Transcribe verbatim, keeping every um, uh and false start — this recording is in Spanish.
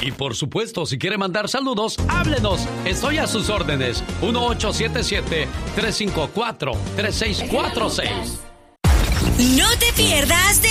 Y por supuesto, si quiere mandar saludos, háblenos. Estoy a sus órdenes. uno ocho siete siete, tres cinco cuatro, tres seis cuatro seis. No te pierdas de